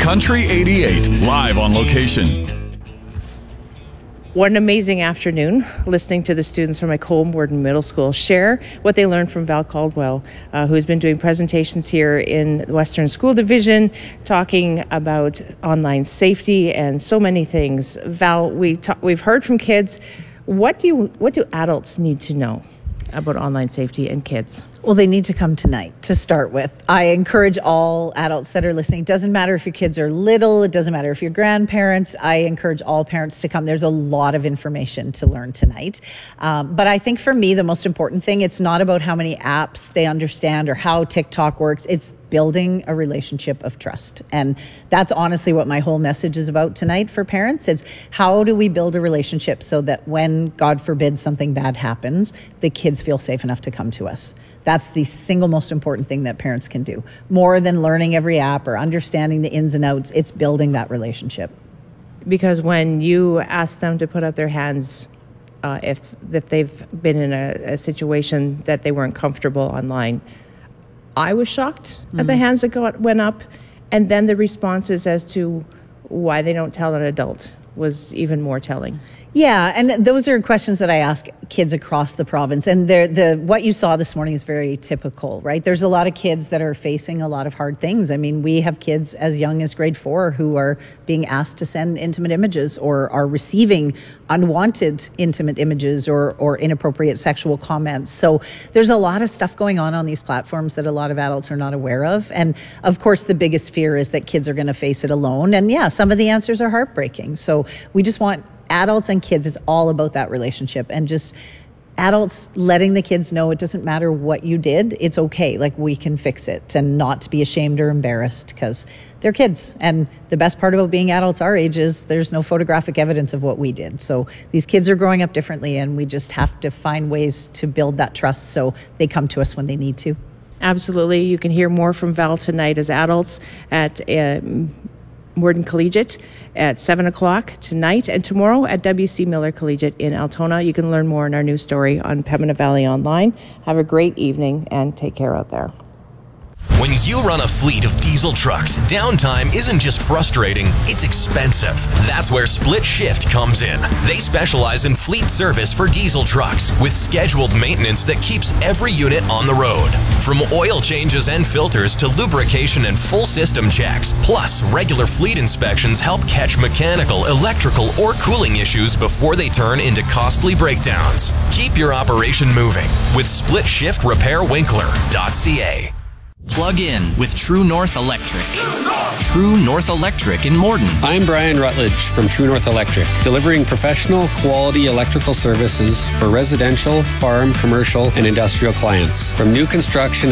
Country 88, live on location. What an amazing afternoon listening to the students from Macomb Worden Middle School share what they learned from Val Caldwell, who's been doing presentations here in the Western School Division, talking about online safety and so many things. Val, we've heard from kids. What do adults need to know about online safety and kids? Well, they need to come tonight to start with. I encourage all adults that are listening. It doesn't matter if your kids are little. It doesn't matter if you're grandparents. I encourage all parents to come. There's a lot of information to learn tonight. But I think for me, the most important thing, it's not about how many apps they understand or how TikTok works. It's building a relationship of trust. And that's honestly what my whole message is about tonight for parents. It's how do we build a relationship so that when, God forbid, something bad happens, the kids feel safe enough to come to us. That's the single most important thing that parents can do. More than learning every app or understanding the ins and outs, it's building that relationship. Because when you ask them to put up their hands, if they've been in a situation that they weren't comfortable online, I was shocked at the hands that went up, and then the responses as to why they don't tell an adult was even more telling. Yeah, and those are questions that I ask kids across the province. And what you saw this morning is very typical, right? There's a lot of kids that are facing a lot of hard things. I mean, we have kids as young as grade 4 who are being asked to send intimate images or are receiving unwanted intimate images or inappropriate sexual comments. So there's a lot of stuff going on these platforms that a lot of adults are not aware of. And of course, the biggest fear is that kids are going to face it alone. And yeah, some of the answers are heartbreaking. So we just want adults and kids, it's all about that relationship and just adults letting the kids know it doesn't matter what you did, it's okay, like we can fix it, and not to be ashamed or embarrassed because they're kids. And the best part about being adults our age is there's no photographic evidence of what we did. So these kids are growing up differently and we just have to find ways to build that trust so they come to us when they need to. Absolutely. You can hear more from Val tonight as adults at Worden Collegiate at 7 o'clock tonight, and tomorrow at W.C. Miller Collegiate in Altona. You can learn more in our news story on Pembina Valley Online. Have a great evening and take care out there. When you run a fleet of diesel trucks, downtime isn't just frustrating, it's expensive. That's where Split Shift comes in. They specialize in fleet service for diesel trucks with scheduled maintenance that keeps every unit on the road. From oil changes and filters to lubrication and full system checks. Plus, regular fleet inspections help catch mechanical, electrical, or cooling issues before they turn into costly breakdowns. Keep your operation moving with SplitShiftRepairWinkler.ca. Plug in with True North Electric. True North Electric in Morden. I'm Brian Rutledge from True North Electric, delivering professional, quality electrical services for residential, farm, commercial, and industrial clients. From new construction